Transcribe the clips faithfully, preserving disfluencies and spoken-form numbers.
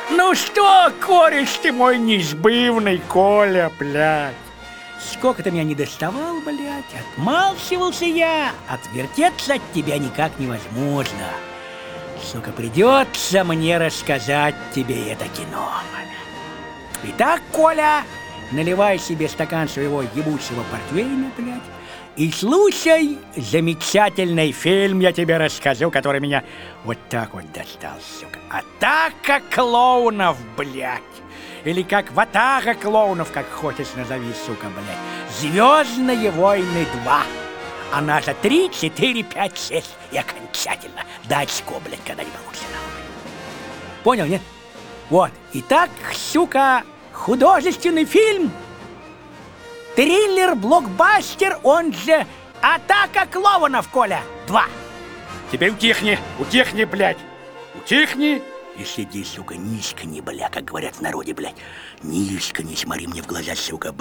Ну что, кореш ты мой неизбывный, Коля, блядь? Сколько ты меня не доставал, блядь, отмалчивался я, отвертеться от тебя никак невозможно. Сука, придется мне рассказать тебе это кино. Итак, Коля, наливай себе стакан своего ебучего портвейна, блядь, и слушай замечательный фильм, я тебе расскажу, который меня вот так вот достал, сука. «Атака клоунов», блядь. Или как «Ватага клоунов», как хочешь назови, сука, блядь. «Звездные войны два». Она же три, четыре, пять, шесть и окончательно. До очко, блядь, когда не получится, нахуй. Понял, нет? Вот. Итак, сука, художественный фильм. Триллер-блокбастер, он же «Атака клоунов», Коля, два. Теперь утихни, утихни, блядь. Утихни и сиди, сука, низко не, бля, как говорят в народе, блядь. Низко не смотри мне в глаза, сука,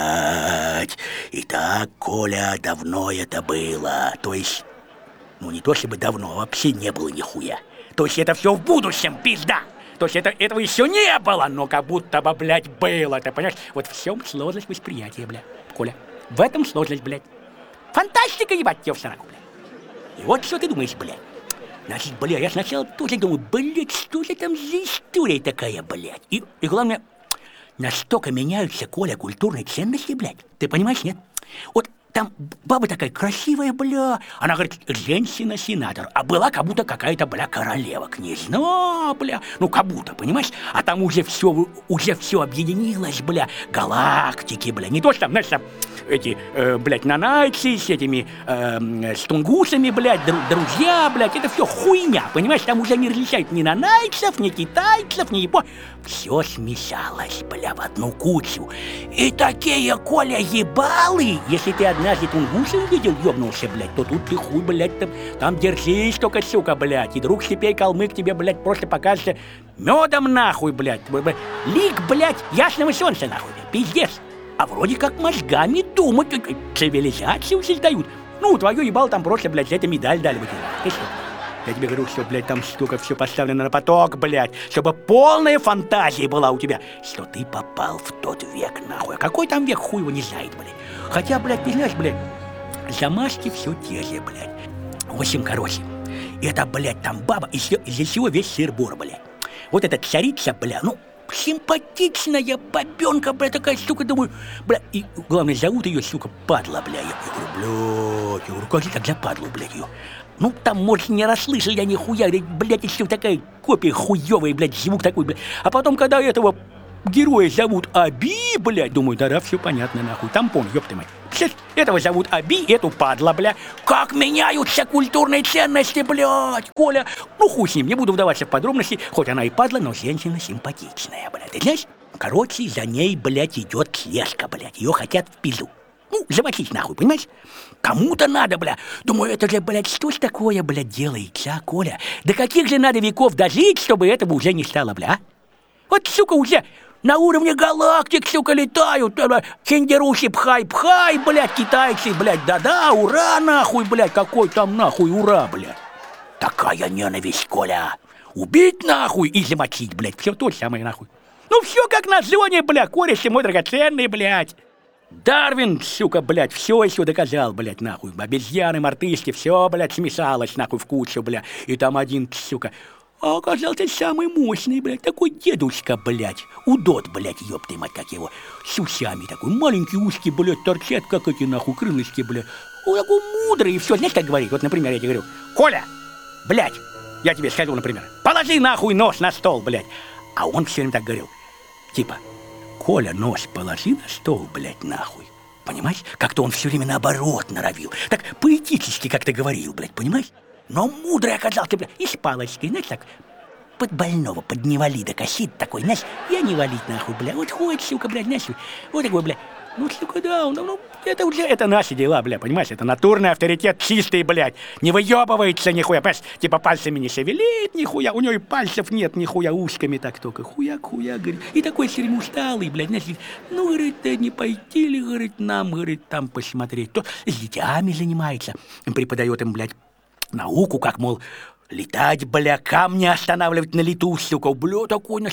блядь. Итак, Коля, давно это было. То есть, ну не то чтобы давно, вообще не было нихуя. То есть это все в будущем, пизда. То есть это, этого еще не было, но как будто бы, блядь, было, ты понимаешь? Вот в всем сложность восприятия, блядь, Коля. В этом сложность, блядь. Фантастика, ебать, тебе в сраку, блядь. И вот что ты думаешь, блядь? Значит, бля, я сначала тоже думаю, блядь, что же там за история такая, блядь? И, и главное, настолько меняются, Коля, культурные ценности, блядь. Ты понимаешь, нет? Вот там баба такая красивая, бля. Она говорит, женщина-сенатор. А была как будто какая-то, бля, королева, княжна, бля. Ну, как будто, понимаешь? А там уже все, уже все объединилось, бля. Галактики, бля. Не то, что там, знаешь, там эти, э, блядь, нанайцы с этими, э, с тунгусами, блядь, дру, друзья, блядь. Это все хуйня, понимаешь? Там уже не различают ни нанайцев, ни китайцев, ни японцев. Все смешалось, бля, в одну кучу. И такие, Коля, ебалы, если ты однажды тунгуса увидел, ёбнулся, блядь, то тут ты хуй, блядь, там, там держись только, сука, блядь. И друг Степей Калмык тебе, блядь, просто покажется медом, нахуй, блядь. Лик, блядь, ясного солнца, нахуй, пиздец. А вроде как мозгами думать, цивилизацию создают. Ну, твою ебал там просто, блядь, за это медаль дали бы тебе. Я тебе говорю, что, блядь, там столько все поставлено на поток, блядь, чтобы полная фантазия была у тебя, что ты попал в тот век, нахуй. А какой там век, хуй его не знает, блядь. Хотя, блядь, ты знаешь, блядь, замашки все те же, блядь. В общем, короче, это, блядь, там баба, из-за чего весь сыр-бор, блядь. Вот эта царица, блядь, ну, симпатичная бабенка, блядь, такая, сука, думаю, блядь, и главное, зовут ее, сука, падла, блядь. Я, я говорю, блядь, я говорю, как же так за падлу, блядь, ее? Ну, там, может, не расслышал я нихуя, блядь, еще такая копия хуёвая, блядь, звук такой, блядь. А потом, когда этого героя зовут Аби, блядь, думаю, да-да, все понятно, нахуй. Там помню, ёб ты мать. Этого зовут Аби, эту падла, блядь. Как меняются культурные ценности, блядь, Коля. Ну, хуй с ним, не буду вдаваться в подробности, хоть она и падла, но женщина симпатичная, блядь. Ты знаешь, короче, за ней, блядь, идет слежка, блядь. Ее хотят в пизду. Ну, замочить нахуй, понимаешь? Кому-то надо, бля. Думаю, это же, блядь, что ж такое, блядь, делается, Коля? До каких же надо веков дожить, чтобы этого уже не стало, бля? Вот, сука, уже на уровне галактик, сука, летают. Кенгеруши пхай-пхай, блядь, китайцы, блядь, да-да, ура, нахуй, блядь, какой там нахуй ура, блядь. Такая ненависть, Коля. Убить нахуй и замочить, блядь, все то же самое, нахуй. Ну, все как на зоне, бля, кореш мой драгоценный, блядь. Дарвин, сука, блядь, все еще доказал, блядь, нахуй. Обезьяны, мартышки, все, блядь, смешалось, нахуй, в кучу, блядь. И там один, сука, а оказался самый мощный, блядь, такой дедушка, блядь. Удот, блядь, ёб ты мать, как его. С усами такой, маленькие ушки, блядь, торчат, как эти, нахуй, крылышки, блядь. Он такой мудрый, и все, знаешь, как говорит? Вот, например, я тебе говорю, Коля, блядь, я тебе скажу, например, положи, нахуй, нос на стол, блядь. А он все время так говорил, типа, Коля, нос положи на стол, блядь, нахуй. Понимаешь? Как-то он все время наоборот норовил. Так поэтически как-то говорил, блядь, понимаешь? Но мудрый оказался, блядь, и с палочкой, знаешь, так, под больного, под невалида косит такой, знаешь, я не валить, нахуй, блядь. Вот ходит, сука, блядь, знаешь, вот такой, блядь. Ну, сука, да, ну, ну, это уже, это наши дела, бля, понимаешь? Это натурный авторитет чистый, блядь. Не выебывается нихуя, понимаешь? Типа пальцами не шевелит нихуя, у него и пальцев нет нихуя, ушками так только. Хуяк-хуяк, говорит. И такой все время усталый, блядь, знаешь, ну, говорит, да не пойти ли, говорит, нам, говорит, там посмотреть. То с детьми занимается, преподает им, блядь, науку, как, мол, летать, бля, камни останавливать на лету, сука, бля, такой, знаешь.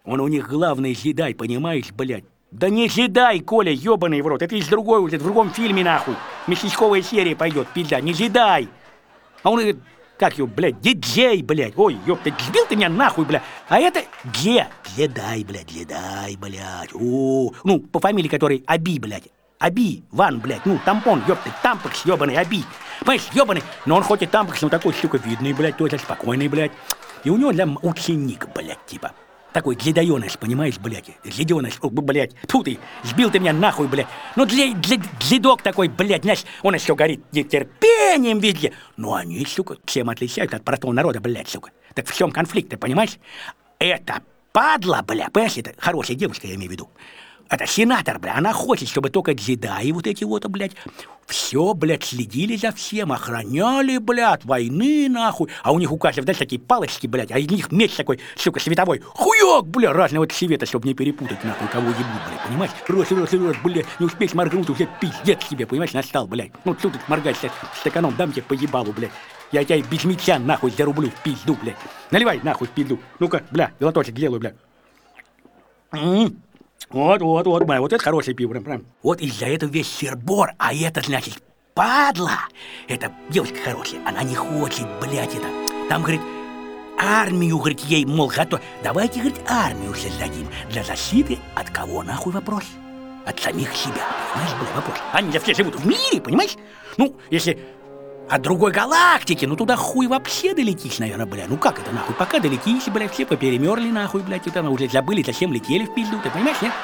Он у них главный джедай, понимаешь, блядь? Да не джедай, Коля, ёбаный в рот. Это из другой уже, в другом фильме, нахуй. Местечковая серия пойдет, пизда, не джедай. А он говорит, как его, блядь, диджей, блядь. Ой, ёпта, сбил ты меня нахуй, блядь. А это дже, джедай, блядь, джедай, блядь. О, ну, по фамилии которой Аби, блядь. Аби, Ван, блядь, ну, тампон, ёпта, тампекс, ёбаный, Аби. Понимаешь, ёбаный, но он хоть и тампекс, но такой, сука, видный, блядь, тоже спокойный, блядь. И у него там ученик, блядь, типа. Такой глядоёныш, понимаешь, блядь, глядёныш, блядь, тьфу ты, сбил ты меня нахуй, блядь. Ну, для, для, глядок такой, блядь, знаешь, он еще горит нетерпением везде. Ну, они, сука, чем отличаются от простого народа, блядь, сука. Так в чем конфликт, ты понимаешь? Это падла, блядь, понимаешь, это хорошая девушка, я имею в виду. Это сенатор, бля, она хочет, чтобы только джедаи вот эти вот, блядь, все, блядь, следили за всем, охраняли, блядь, от войны, нахуй. А у них у каждого, знаешь, такие палочки, блядь, а из них меч такой, сука, световой. Хуёк, бля, разного цвета, чтобы не перепутать, нахуй, кого ебут, блядь, понимаешь? Раз, раз, раз, блядь, не успеть моргнуть, уже пиздец тебе, понимаешь, настал, блядь. Ну, что тут моргать, стаканом дам тебе по ебалу, блядь. Я тебя без меча, нахуй, зарублю в пизду, блядь. Наливай, нахуй, в пизду. Ну-ка, бля, глоточек делаю, бля. М-м-м. Вот, вот, вот, бля, вот это хорошее пиво, прям, прям. Вот из-за этого весь сыр-бор, а это, значит, падла. Это девочка хорошая, она не хочет, блядь, это. Там, говорит, армию, говорит, ей, мол, готов. Давайте, говорит, армию создадим. Для защиты от кого, нахуй, вопрос? От самих себя, понимаешь, бля, вопрос. Они же все живут в мире, понимаешь? Ну, если от другой галактики, ну туда хуй вообще долетишь, наверное, бля. Ну как это, нахуй? Пока долетишь, блядь, все поперемерли, нахуй, блядь, и там уже забыли, зачем летели в пизду, ты понимаешь, нет?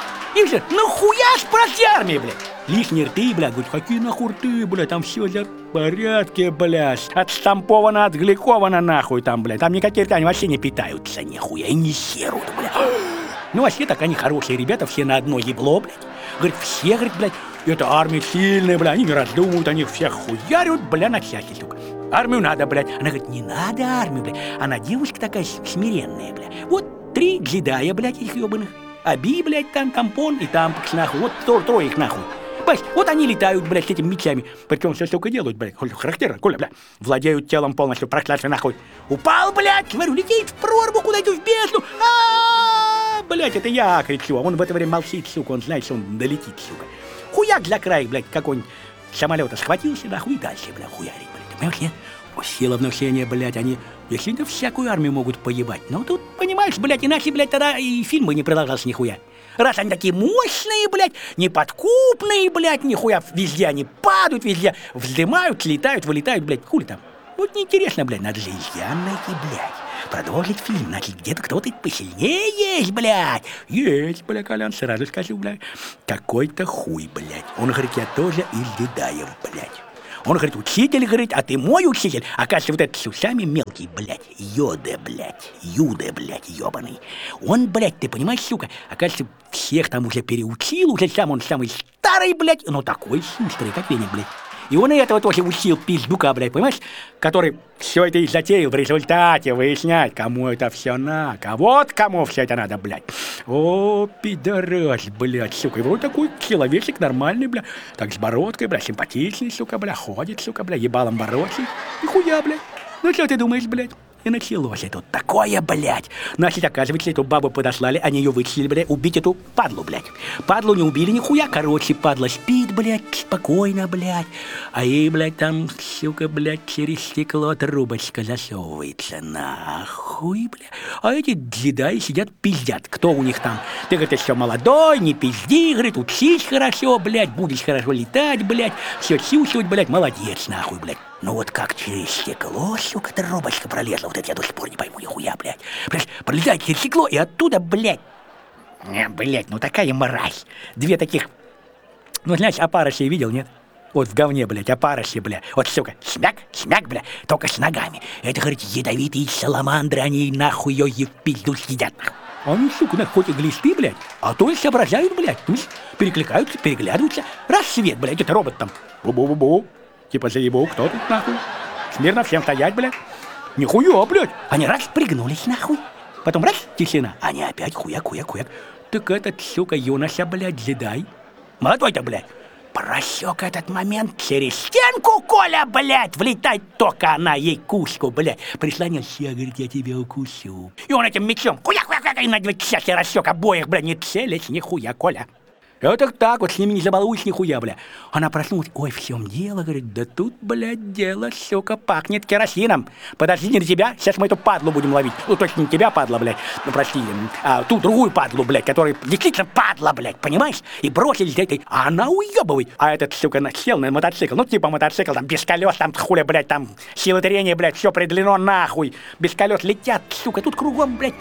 И все, ну хуя ж прости армии, блядь. Лишние рты, блядь, говорят, какие нахуй рты, блядь, там все в порядке, блядь. Отштамповано, отгликовано, нахуй, там, блядь. Там никакие рты, они вообще не питаются, нихуя, и не серут, блядь. Ну вообще так они хорошие ребята, все на одно ебло, блядь. Говорит, все, говорит, блядь, это армия сильная, бля, они не раздумывают, они всех хуярят, бля, на всякий, сука. Армию надо, блядь. Она говорит, не надо армию, блядь. Она девушка такая смиренная, бля. Вот три джедая, блядь, их ебаных. Аби, блядь, там, тампон и тампекс, нахуй. Вот тро трое их, нахуй. Понимаешь, вот они летают, блядь, с этими мечами. Причем все столько делают, блядь, характерно, Коля, блядь. Владеют телом полностью, проклятся, нахуй. Упал, блядь, говорю, летит в прорву, куда-то в бездну. А-а-а, блядь, это я кричу. А он в это время молчит, сука, он знает, что он долетит, сука. Хуяк для края, блядь, какой-нибудь самолета схватился, нахуй, и дальше, блядь, хуярит, блядь. Ты понимаешь, нет? Сила внушения, блядь, они действительно всякую армию могут поебать. Но тут, понимаешь, блядь, иначе, блядь, тогда и фильм бы не продолжался нихуя. Раз они такие мощные, блядь, неподкупные, блядь, нихуя, везде они падают, везде вздымают, летают, вылетают, блядь, хули там. Вот неинтересно, блядь, надо же изъян найти, блядь. Продолжить фильм, значит, где-то кто-то посильнее есть, блядь. Есть, блядь, Колян, сразу скажу, блядь. Какой-то хуй, блядь. Он говорит, я тоже из джедаев, блядь. Он говорит, учитель, говорит, а ты мой учитель. Оказывается, вот этот с усами мелкий, блядь, Йода, блядь, Юда, блядь, ебаный. Он, блядь, ты понимаешь, сука, оказывается, всех там уже переучил, уже сам он самый старый, блядь, но такой шустрый, как веник, блядь. И он и этого тоже учил пиздюка, блядь, понимаешь? Который все это и затеял в результате выяснять, кому это все надо. А вот кому все это надо, блядь. О, пидорас, блядь, сука. И вот такой человечек нормальный, блядь. Так с бородкой, блядь, симпатичный, сука, блядь. Ходит, сука, блядь, ебалом бороться. Нихуя, блядь. Ну что ты думаешь, блядь? И началось это вот такое, блядь. Значит, оказывается, эту бабу подослали, они ее вычислили, блядь, убить эту падлу, блядь. Падлу не убили нихуя, короче, падла спит, блядь, спокойно, блядь. А ей, блядь, там, сука, блядь, через стекло трубочка засовывается. Нахуй, блядь. А эти джедаи сидят, пиздят. Кто у них там? Ты, говорит, еще молодой, не пизди, говорит, учись хорошо, блядь, будешь хорошо летать, блядь, все чувствовать, блядь, молодец, нахуй, блядь. Ну вот как через стекло, сука, трубочка пролезла, вот это я до сих пор не пойму, нихуя, блядь. Блядь, пролезает через стекло, и оттуда, блядь, не, блядь, ну такая мразь. Две таких, ну, знаешь, опарышей видел, нет? Вот в говне, блядь, опарыши, блядь. Вот, сука, смяк, смяк, блядь, только с ногами. Это, говорит, ядовитые саламандры, они нахуй ее в пизду съедят, нахуй. Они, сука, нахуй, хоть и глисты, блядь, а то и соображают, блядь. Перекликаются, переглядываются. Раз свет, блядь, это робот там. Бу-бу-бу-бу. Типа заебал, кто тут, нахуй? Смирно всем стоять, блядь. Нихуя, блядь. Они раз пригнулись, нахуй. Потом раз, тишина. Они опять хуяк, хуяк, хуяк. Так этот, сука, юноша, блядь, джедай. Молодой-то, блядь. просек этот момент через стенку, Коля, блядь, влетать только она ей куску, блядь. Прислонился, говорит, я тебя укусю. И он этим мечом, хуя-хуя-хуя, и на две части рассек обоих, блядь, не целясь, нихуя, Коля. Это так вот, с ними не забалуешь нихуя, бля. Она проснулась, ой, в чем дело, говорит, да тут, блядь, дело, сука, пахнет керосином. Подожди, не на тебя, сейчас мы эту падлу будем ловить. Ну, точно не тебя, падла, блядь, ну, прости, а ту другую падлу, блядь, которая действительно падла, блядь, понимаешь? И бросились за этой, а она уебывает. А этот, сука, сел на мотоцикл, ну, типа мотоцикл, там, без колес, там, хуля, блядь, там, силы трения, блядь, все определено, нахуй. Без колес летят, сука, тут кругом, блядь,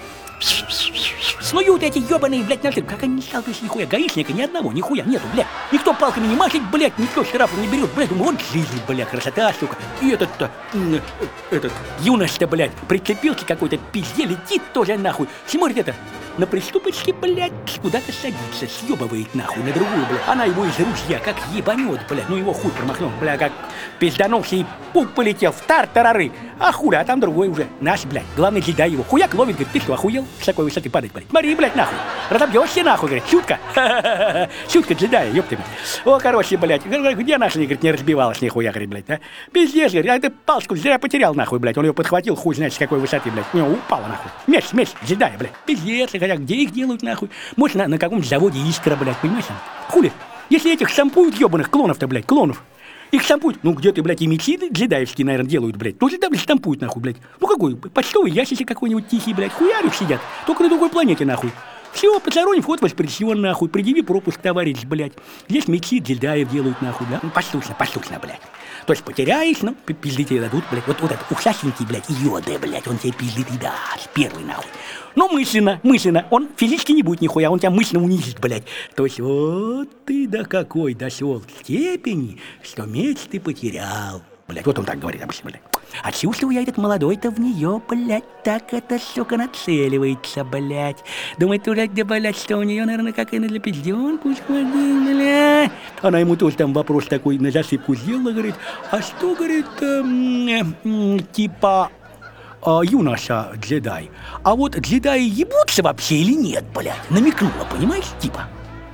снуют эти ебаные, блядь, наши. Как они не сталкиваются, нихуя, гаишника ни одного, нихуя нету, блядь. Никто палками не машет, блядь, никто штрафов не берет, блядь. Думаю, вот жизнь, блядь, красота, сука. И этот-то, этот, юнош-то, блядь, прицепился какой-то пизде, летит тоже нахуй. Смотрит это, на приступочке, блядь, куда-то садится, съебывает нахуй на другую, блядь. Она его из ружья как ебанет, блядь. Ну его хуй промахнул, блядь, как пизданулся и пук полетел в тар-тарары. А хуля, а там другой уже. Наш, блядь, главный джедай его. Хуяк ловит, говорит, ты что, охуел? С такой высоты падать, блядь. Смотри, блядь, нахуй. Разобьешься, нахуй, говорит. Шутка. Шутка джедая, ёпта, блядь. О, короче, блядь, где наша, говорит, не разбивалась нихуя, говорит, блядь, а? Пиздец, говорит, а ты палочку зря потерял, нахуй, блядь. Он ее подхватил, хуй знает, с какой высоты, блядь. У него упала, нахуй. Меч, меч, джедая, блядь. Пиздец, хотя где их делают, нахуй? Может, на, на каком-то заводе Искра, блядь, понимаешь? Хули? Если этих штампуют ебаных клонов-то, блядь, клонов. Их штампуют, ну где-то, блядь, и мечи джедаевские, наверное, делают, блядь. Тоже там штампуют, нахуй, блядь. Ну какой, почтовый ящичек какой-нибудь тихий, блядь, хуярик сидят. Только на другой планете, нахуй. Все, посторонний вход воспрещен, нахуй. Предъяви пропуск, товарищ, блядь. Здесь мечи джедаев делают, нахуй, да? Ну, послушно, послушно, блядь. То есть потеряешь, ну, пизды тебе дадут, блядь. Вот, вот этот ухлясенький, блядь, Йода, блядь, он тебе пизды и даст. Первый, нахуй. Но мысленно, мысленно. Он физически не будет нихуя, он тебя мысленно унизит, блядь. То есть вот ты до какой дошел степени, что меч ты потерял. Блядь, вот он так говорит обычно, блядь. А чувствую я, этот молодой-то в нее, блядь, так это, сука, нацеливается, блядь. Думает, блядь, да, блядь, что у нее, наверное, какая-то для пизденку, блядь. Она ему тоже там вопрос такой на засыпку сделала, говорит, а что, говорит, эм, э, типа, э, юноша джедай, а вот джедаи ебутся вообще или нет, блядь? Намекнула, понимаешь, типа.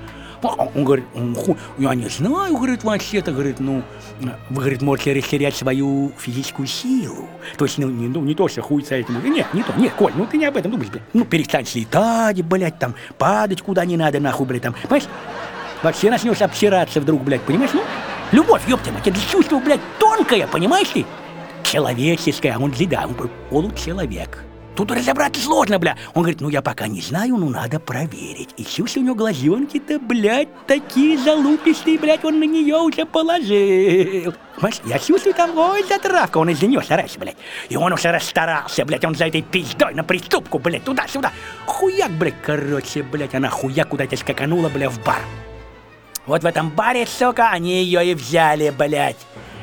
Он говорит, я не знаю, говорит, вообще-то, говорит, ну, вы, говорит, можете растерять свою физическую силу. То есть, ну, не, ну, не то, что хуйца этому. Нет, не то, нет, Коль, ну, ты не об этом думаешь, блядь. Ну, перестань слетать, блядь, там, падать куда не надо, нахуй, блядь, там, понимаешь? Вообще начнешь обсираться вдруг, блядь, понимаешь? Ну, любовь, ёпта мать, это чувство, блядь, тонкое, понимаешь ты? Человеческое, он джедай, он получеловек. Тут разобраться сложно, бля. Он говорит, ну я пока не знаю, ну надо проверить. И чувствую, у него глазенки-то, блядь, такие залупистые, блядь, он на нее уже положил. Понимаешь, я чувствую там, ой, затравка, он из-за нее старается, блядь. И он уже расстарался, блядь, он за этой пиздой на приступку, блядь, туда-сюда. Хуяк, блядь, короче, блядь, она хуяк куда-то скаканула, блядь, в бар. Вот в этом баре, сука, они ее и взяли, блядь.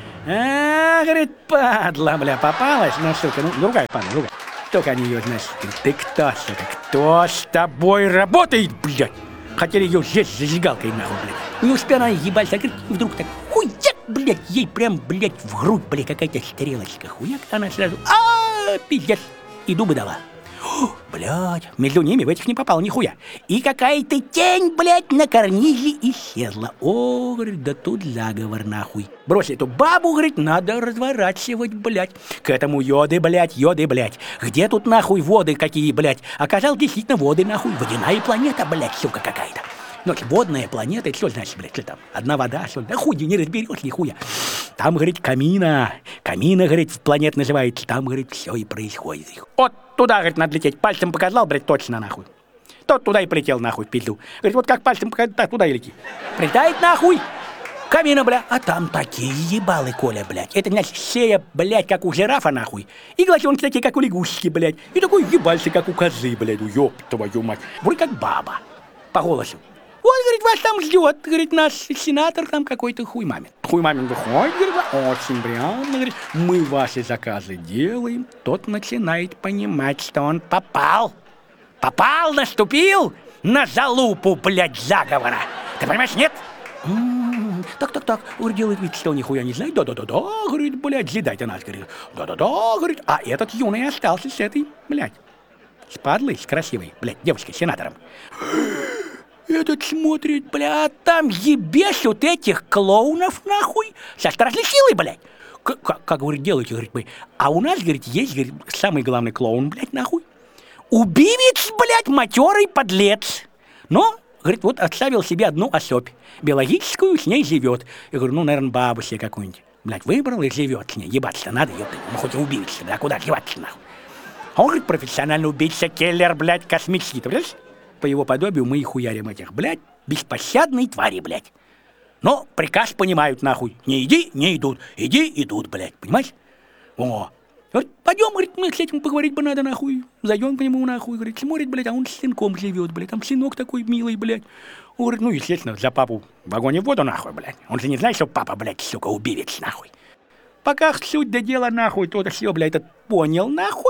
А, говорит, падла, бля, попалась, ну, сука, ну, другая падла, другая. Только они ее, значит, ты кто, сука, кто с тобой работает, блядь? Хотели ее здесь зажигалкой, нахуй, блядь. Не успела она ебать закрыть, и вдруг так, хуяк, блядь, ей прям, блядь, в грудь, блядь, какая-то стрелочка. Хуяк, она сразу, а пиздец, и дубы дала. Блядь, между ними в этих не попал нихуя. И какая-то тень, блядь, на карнизе исчезла. О, говорит, да тут заговор, нахуй. Брось эту бабу, говорит, надо разворачивать, блядь. К этому йоды, блядь, йоды, блядь. Где тут, нахуй, воды какие, блядь? Оказалось, действительно, воды, нахуй. Водяная планета, блядь, сука какая-то. Ну, водная планета, это что значит, блядь, что там? Одна вода, что ли? Да хуй, не разберешь нихуя. Там, говорит, камина. Камина, говорит, планет называется. Там, говорит, все и происходит. Вот туда, говорит, надо лететь. Пальцем показал, блядь, точно, нахуй. Тот туда и полетел, нахуй, в пизду. Говорит, вот как пальцем показал, так, туда и лети. Прилетает, нахуй. Камина, бля, а там такие ебалы, Коля, блядь. Это, значит, шея, блядь, как у жирафа, нахуй. И глазенки такие, как у лягушки, блядь. И такой ебальцы, как у козы, блядь. Ёб твою мать. Вроде как баба. По голосу. Вот, говорит, вас там ждет, говорит, наш сенатор там какой-то хуй мамин. Хуй мамин выходит, говорит, очень прямо, говорит, мы ваши заказы делаем. Тот начинает понимать, что он попал. Попал, наступил на залупу, блядь, заговора. Ты понимаешь, нет? М-м-м, так-так-так, говорит, делает вид, что нихуя не знает. Да-да-да-да, говорит, блядь, ждайте нас, говорит. Да-да-да, говорит, а этот юный остался с этой, блядь, с падлой, с красивой, блядь, девочкой, сенатором. Этот смотрит, бля, а там ебешут этих клоунов, нахуй, со страшной силой, блядь. Как, как, как, говорит, делаете, говорит, мы. А у нас, говорит, есть, говорит, самый главный клоун, блядь, нахуй. Убивец, блядь, матерый подлец. Но, говорит, вот оставил себе одну особь. Биологическую, с ней живет. Я говорю, ну, наверное, бабу себе какую-нибудь. Блядь, выбрал и живет с ней. Ебаться надо, ёпта. Ну, хоть и убивец, да, куда деваться, нахуй. А он, говорит, профессиональный убийца, киллер, блядь, космический. Ты понимаешь? По его подобию мы и хуярим этих, блядь, беспощадные твари, блядь. Но приказ понимают, нахуй. Не иди, не идут. Иди, идут, блядь. Понимаешь? О. Говорит, пойдем, говорит, мы с этим поговорить бы надо, нахуй. Зайдем к нему, нахуй. Говорит, смотрит, блядь, а он с сынком живет, блядь. Там сынок такой милый, блядь. Он говорит, ну, естественно, за папу в огонь и в воду, нахуй, блядь. Он же не знает, что папа, блядь, сука, убивец, нахуй. Пока суть до дела, нахуй, тот все, блядь, этот понял, нахуй.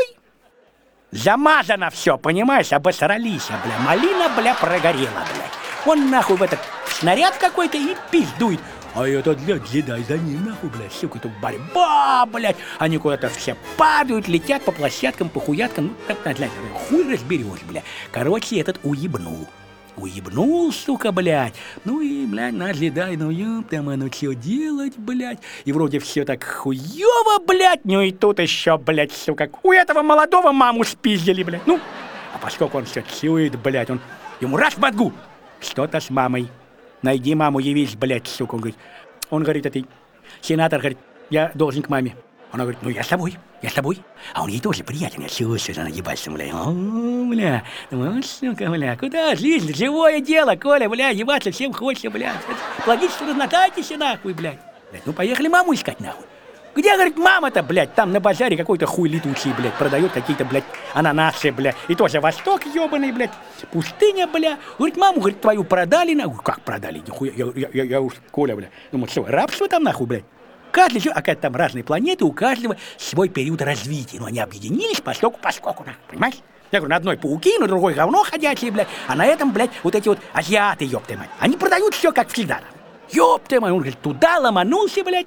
Замазано все, понимаешь, обосрались, бля. Малина, бля, прогорела, блядь. Он, нахуй, в этот снаряд какой-то и пиздует. А этот, блядь, задай за ним, нахуй, блядь, сука, тут борьба, блядь. Они куда-то все падают, летят по площадкам, по хуяткам. Ну, так, блядь, хуй разберешь, блядь. Короче, этот уебнул. Уебнул, сука, блядь. Ну и, блядь, наш задай, ну ёб там, а ну что делать, блядь. И вроде все так хуёво, блядь. Ну и тут еще, блядь, сука, у этого молодого маму спиздили, блядь. Ну, а поскольку он все чует, блядь, он ему раз в мозгу. Что-то с мамой. Найди маму, явись, блядь, сука. Он говорит, он говорит, а ты, сенатор, говорит, я должен к маме. Она говорит, ну я с тобой, я с тобой. А он ей тоже приятен, я чувствую, она ебаться, бля. О, бля, ну, сука, бля, куда жизнь, живое дело, Коля, бля, ебаться всем хочется, бля. Логично, разнотайтесь, нахуй, блядь. Блядь, ну поехали маму искать, нахуй. Где, говорит, мама-то, блядь, там на базаре какой-то хуй летучий, блядь, продает какие-то, блядь, ананасы, блядь. И тоже Восток ебаный, блядь, пустыня, бля. Говорит, маму, говорит, твою продали, нахуй. Как продали, нихуя, я, я, я, я уж, Коля, бля. Думаю, что, рабство там, нахуй, блядь. Каждый, а как там разные планеты, у каждого свой период развития. Но они объединились поскольку, поскольку, понимаешь? Я говорю, на одной пауки, на другой говно ходячие, блядь. А на этом, блядь, вот эти вот азиаты, ёб ты мать. Они продают все как всегда. Ёб ты мать. Он говорит, туда ломанулся, блядь.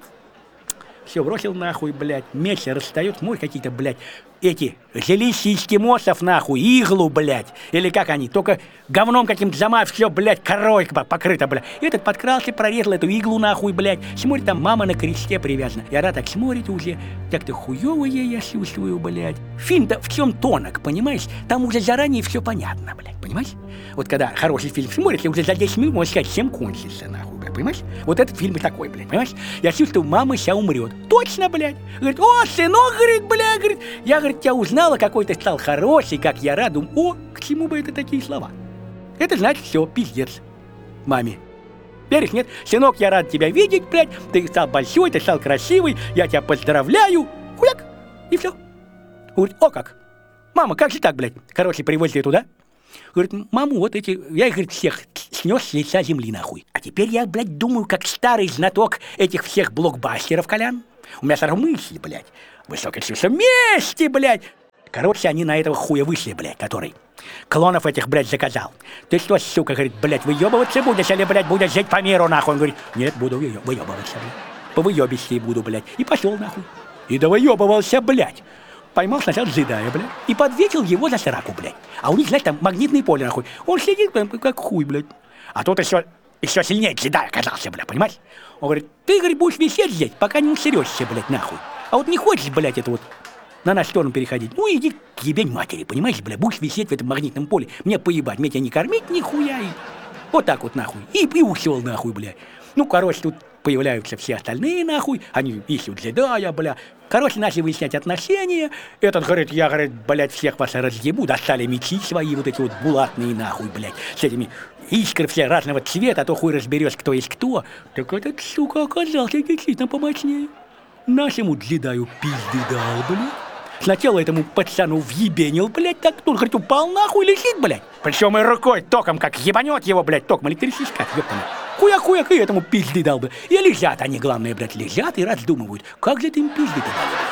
Все, бросил нахуй, блядь. Меч расстает, мой какие-то, блядь, эти жилища эскимосов, нахуй, иглу, блядь. Или как они, только говном каким-то замав, все, блядь, корой покрыто, блядь. Этот подкрался, прорезал эту иглу, нахуй, блядь. Смотрит, там мама на кресте привязана. И она так смотрит уже, так-то хуёво я чувствую, блядь. Фильм-то в чем тонок, понимаешь? Там уже заранее все понятно, блядь, понимаешь? Вот когда хороший фильм смотришь, уже за десять минут, можно сказать, всем кончится, нахуй, блядь, понимаешь? Вот этот фильм и такой, блядь, понимаешь? Я чувствую, мама сейчас умрет. Точно, блядь. Говорит, о, сынок, говорит, блядь, говорит, я, говорит, тебя узнала, какой ты стал хороший, как я рад. Думаю, о, к чему бы это такие слова? Это значит, все, пиздец маме. Веришь, нет? Сынок, я рад тебя видеть, блядь, ты стал большой, ты стал красивый, я тебя поздравляю. Хуяк, и все. Говорит, о как, мама, как же так, блядь? Короче, привозили туда. Говорит, маму, вот эти, я их, говорит, всех снес с лица земли, нахуй. А теперь я, блядь, думаю, как старый знаток этих всех блокбастеров, Колян. У меня сразу мысли, блядь. Высокое чувство мести, блядь. Короче, они на этого хуя вышли, блядь, который клонов этих, блядь, заказал. Ты что, сука, говорит, блядь, выебываться будешь или, блядь, будешь жить по миру, нахуй? Он говорит, нет, буду выебываться, блядь. Повыебись буду, блядь. И пошел, нахуй. И довыебывался, блядь. Поймал сначала джедая, блядь, и подветил его за сраку, блядь. А у них, знаешь, там магнитное поле, нахуй. Он сидит, блядь, как хуй, блядь. А тут еще, еще сильнее джедай оказался, блядь, понимаешь? Он говорит, ты, говорит, будешь висеть здесь, пока не усерешься, блядь, нахуй. А вот не хочешь, блядь, это вот на нашу сторону переходить, ну иди к ебень матери, понимаешь, блядь, будешь висеть в этом магнитном поле, мне поебать, мне тебя не кормить нихуя, и вот так вот, нахуй. И, и ушел, нахуй, блядь. Ну, короче, тут появляются все остальные, нахуй, они ищут джедая, бля. Короче, начали выяснять отношения. Этот говорит, я, говорит, блядь, всех вас разъебу. Достали мечи свои, вот эти вот булатные, нахуй, блядь. С этими искры все разного цвета, а то хуй разберешь, кто есть кто. Так этот, сука, оказался действительно помощнее. Нашему джедаю пизды дал, блядь. Сначала этому пацану въебенил, блядь, так, он, говорит, упал нахуй, лежит, блядь. Причем и рукой током, как ебанет его, блядь, током электрический, ёптана. Хуяк-хуяк, и этому пизды дал бы. И лежат они, главное, блядь, лежат и раздумывают, как же ты им пизды-то дали, блядь.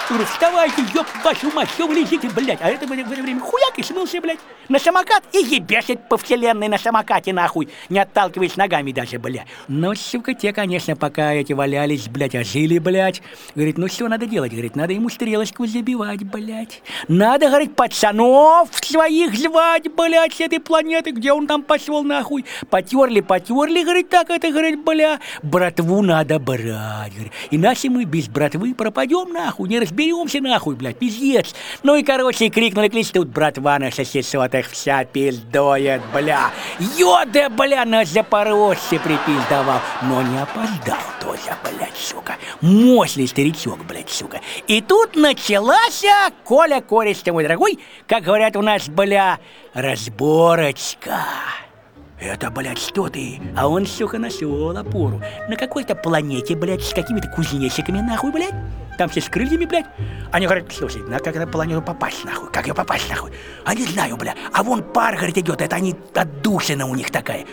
Говорю, вставайте, ёб вашу мать, что вы лезете, блядь. А это в это время хуяк и смылся, блядь, на самокат и ебешит по вселенной на самокате, нахуй, не отталкиваясь ногами даже, блядь. Ну, сука, те, конечно, пока эти валялись, блядь, а жили, блядь. Говорит, ну что надо делать? Говорит, надо ему стрелочку забивать, блядь. Надо, говорит, пацанов своих звать, блядь, с этой планеты, где он там пошел, нахуй. Потерли, потерли, говорит, так это, говорит, бля, братву надо брать, говорит. Иначе мы без братвы пропадем, нахуй, не разберемся, нахуй, блядь, пиздец. Ну и, короче, крикнули, клич, тут братва на шестисотых вся пиздоет, бля. Йода, бля, на Запорожце припиздовал, но не опоздал тоже, блядь, сука. Мощный старичок, блядь, сука. И тут началась, Коля, кореш ты мой дорогой, как говорят у нас, бля, разборочка. Это, блядь, что ты? А он, сука, нашел опору на какой-то планете, блядь, с какими-то кузнечиками, нахуй, блядь. Там все с крыльями, блядь. Они говорят, слушай, на как на планету попасть, нахуй? Как ее попасть, нахуй? А не знаю, бля. А вон пар, говорит, идет, это они, отдушина у них такая.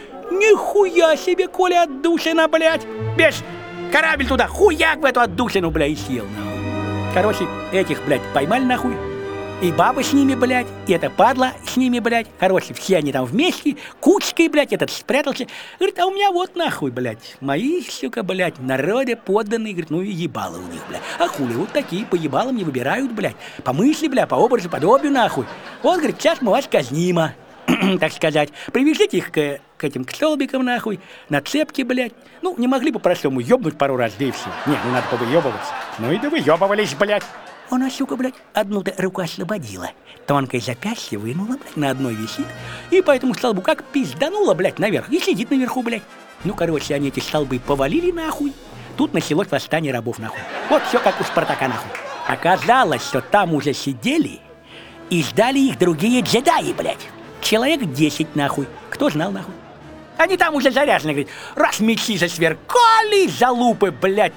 Нихуя себе, Коля, отдушина, блядь. Бежь, корабль туда, хуяк в эту отдушину, блядь, и сел, нахуй. Короче, этих, блядь, поймали, нахуй. И баба с ними, блядь, и эта падла с ними, блядь. Короче, все они там вместе, кучкой, блядь, этот спрятался. Говорит, а у меня вот нахуй, блядь, мои, сука, блядь, народе подданные, говорит, ну и ебалы у них, блядь. А хули, вот такие по ебалам не выбирают, блядь. По мысли, блядь, по образу, подобию, нахуй. Вот, говорит, сейчас мы вас казнимо, так сказать. Привяжите их к, к этим к столбикам, нахуй, на цепки, блядь. Ну, не могли по-простому ёбнуть пару раз, да и все. Не, ну надо повыёбываться. Ну и да выёбывались, блядь. Она, сука, блядь, одну-то руку освободила. Тонкое запястье вынула, блядь, на одной висит. И по этому столбу как пизданула, блядь, наверх. И сидит наверху, блядь. Ну, короче, они эти столбы повалили, нахуй. Тут началось восстание рабов, нахуй. Вот все как у Спартака, нахуй. Оказалось, что там уже сидели и ждали их другие джедаи, блядь. Человек десять, нахуй. Кто знал, нахуй? Они там уже заряжены, говорит, раз мечи засверкали, залупы, блядь,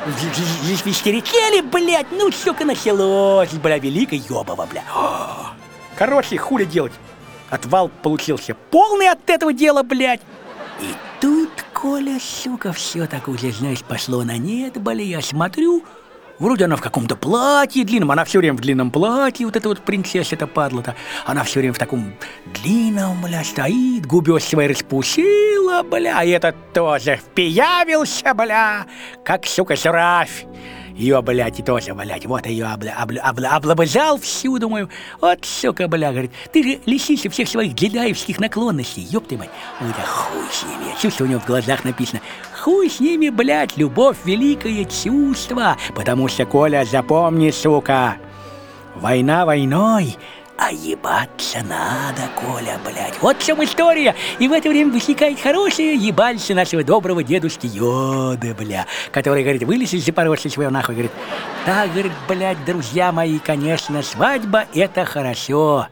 засвистеретели, блядь, ну, сука, началось, бля, великое ёбово, бля. Короче, хули делать? Отвал получился полный от этого дела, блядь. И тут, Коля, сука, все так уже, знаешь, пошло на нет, бля, я смотрю, вроде она в каком-то платье длинном, она все время в длинном платье, вот эта вот принцесса, эта падла-то, она все время в таком длинном, бля, стоит, губёс свои распустила, бля, и этот тоже впиявился, бля, как, сука, жирафь. Ее, блядь, и тоже, блядь, вот ее обля, обля, обля, облобызал всю, думаю, вот, сука, бля, говорит, ты же лишишься всех своих джедаевских наклонностей, ёб ты мать. Ой, да хуй с ними, я чувствую, у него в глазах написано, хуй с ними, блядь, любовь — великое чувство, потому что, Коля, запомни, сука, война войной, а ебаться надо, Коля, блядь. Вот в чем история. И в это время возникает хорошее ебальце нашего доброго дедушки Йоды, бля, который, говорит, вылез из Запорожца своего, нахуй, говорит, да, говорит, блядь, друзья мои, конечно, свадьба — это хорошо.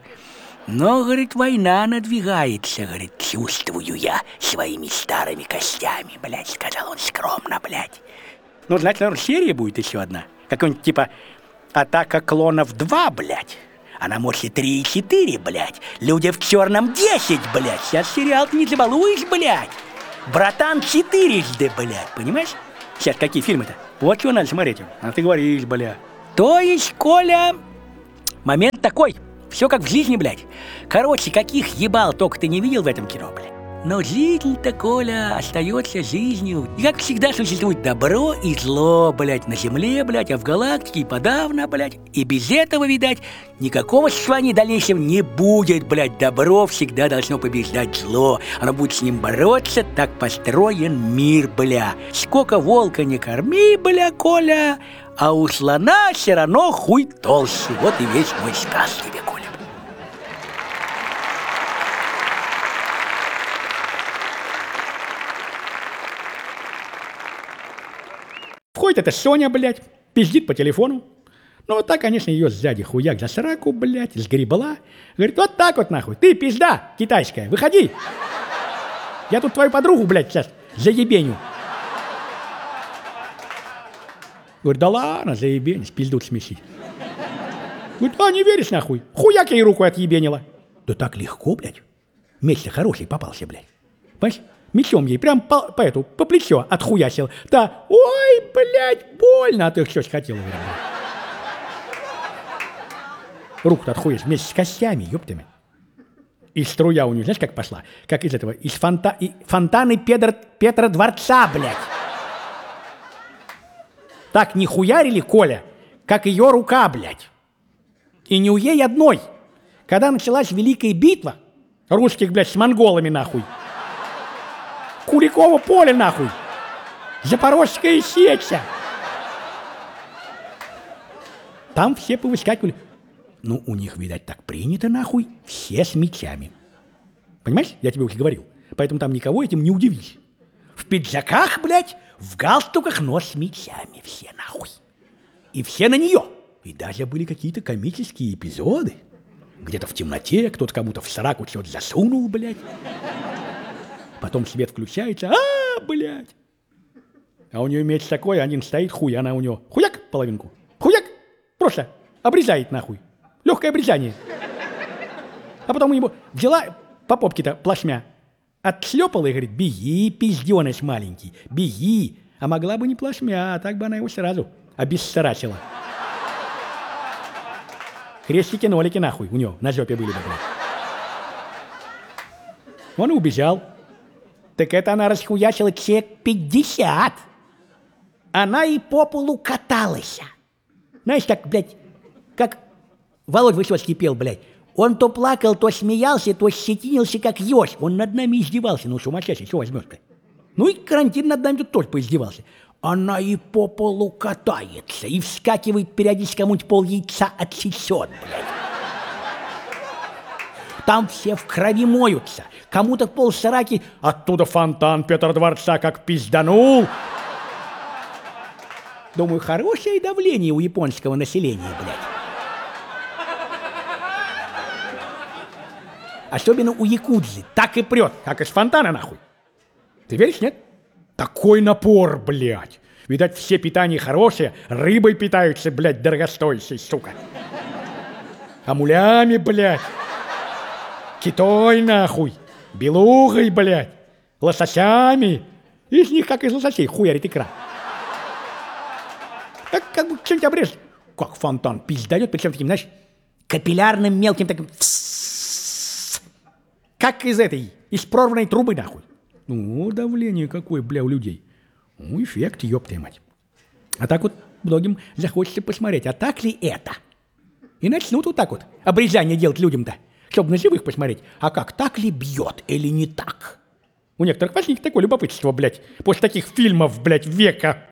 Но, говорит, война надвигается, говорит, чувствую я своими старыми костями, блядь, сказал он скромно, блядь. Ну, значит, наверное, серия будет еще одна. Какой-нибудь типа «Атака клонов два», блядь. А на Морсе три и четыре, блядь. Люди в черном десять, блядь. Сейчас сериал-то не забалуешь, блядь. Братан четырежды, блядь. Понимаешь? Сейчас какие фильмы-то? Вот что надо смотреть. А ты говоришь, блядь. То есть, Коля, момент такой. Все как в жизни, блядь. Короче, каких ебал только ты не видел в этом кино, блядь. Но жизнь-то, Коля, остается жизнью. И, как всегда, существует добро и зло, блядь, на земле, блядь, а в галактике и подавно, блядь. И без этого, видать, никакого существования дальнейшего не будет, блядь. Добро всегда должно побеждать зло. Оно будет с ним бороться, так построен мир, бля. Сколько волка не корми, бля, Коля, а у слона все равно хуй толще. Вот и весь мой сказ тебе, Коля. Входит эта Соня, блядь, пиздит по телефону. Ну, вот так, конечно, ее сзади хуяк за сраку, блядь, сгребла. Говорит, вот так вот, нахуй, ты пизда китайская, выходи. Я тут твою подругу, блядь, сейчас заебеню. Говорит, да ладно, заебень, с пиздут смесить. Говорит, а, не веришь, нахуй? Хуяк ей руку отъебенила. Да так легко, блядь. Меч-то хороший попался, блядь. Понимаешь? Мечом ей прям по, по эту, по плечо отхуясил. Да, ой, блядь, больно, а ты что хотела, говорит. руку-то отходишь вместе с костями, ёптами. И струя у нее, знаешь, как пошла? Как из этого, из фонта... и фонтаны Петра... Петра Дворца, блядь. Так не хуярили, Коля, как ее рука, блядь. И не у ей одной. Когда началась Великая битва русских, блядь, с монголами, нахуй. Куликово поле, нахуй. Запорожская сеча. Там все повыскакивали. Ну, у них, видать, так принято, нахуй, все с мечами. Понимаешь? Я тебе уже говорил. Поэтому там никого этим не удивись. В пиджаках, блядь, в галстуках, но с мечами все, нахуй. И все на нее. И даже были какие-то комические эпизоды. Где-то в темноте кто-то кому-то в сраку что-то засунул, блядь. Потом свет включается. А, блядь. А у нее меч такой, один стоит, хуй, она у него хуяк половинку. Хуяк. Просто обрезает, нахуй. Легкое обрезание. А потом ему взяла по попке-то плашмя, отшлепала и говорит: беги, пизденыш маленький, беги. А могла бы не плашмя, а так бы она его сразу обессарачила. Крестики-нолики, нахуй, у него на жопе были бы, блядь. Он и убежал. Так это она расхуячила человек пятьдесят. Она и по полу каталась. Знаешь, как, блядь, как Володь Высоцкий пел, блядь. Он то плакал, то смеялся, то щетинился, как еж. Он над нами издевался. Ну, сумасшедший, что возьмешь, блядь? Ну и карантин над нами тут тоже поиздевался. Она и по полу катается, и вскакивает периодически, кому-нибудь пол яйца отсечет, блядь. Там все в крови моются. Кому-то пол сараки, оттуда фонтан Петра Дворца как пизданул. Думаю, хорошее давление у японского населения, блядь. Особенно у якудзы. Так и прет, как из фонтана, нахуй. Ты веришь, нет? Такой напор, блядь. Видать, все питания хорошие, рыбой питаются, блядь, дорогостоящей, сука. Амулями, блядь. Китой, нахуй. Белугой, блядь. Лососями. Из них, как из лососей, хуярит икра. Как, как бы что-нибудь обрежет. Как фонтан пиздает, причем таким, знаешь, капиллярным мелким таким... Как из этой, из прорванной трубы, нахуй. Ну, давление какое, бля, у людей. Ну, эффект, ёптая мать. А так вот многим захочется посмотреть, а так ли это? И начнут вот так вот обрезание делать людям-то, чтобы на живых посмотреть. А как, так ли бьет или не так? У некоторых возникнет такое любопытство, блядь, после таких фильмов, блядь, века.